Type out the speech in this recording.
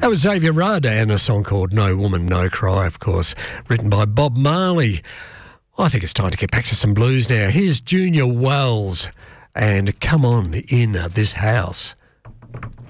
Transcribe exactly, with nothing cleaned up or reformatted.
That was Xavier Rudd and a song called No Woman, No Cry, of course, written by Bob Marley. Well, I think it's time to get back to some blues now. Here's Junior Wells and Come On In This House.